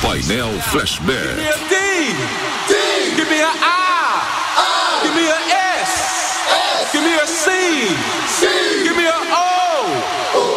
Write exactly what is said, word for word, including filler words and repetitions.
Painel Flashback. Give me a D. D. Give me a I. I. Give me a S. S. Give me a C. C. Give me a O.